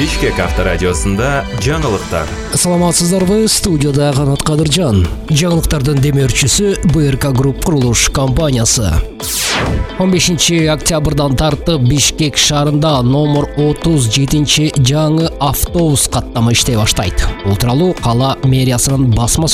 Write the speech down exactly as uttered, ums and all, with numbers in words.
Бишкек авторадиосында жаңылыктар. Саламатсыздарбы, студияда Канат Кадыржан. Жаңылыктардын демөөрчүсү БРК Групп курулуш компаниясы. он бешинчи октябрдан тартып Бишкек шаарында номер отуз жетинчи жаңы автобус каттамы иштей баштайт. Бул тууралуу кала мэриясынын басма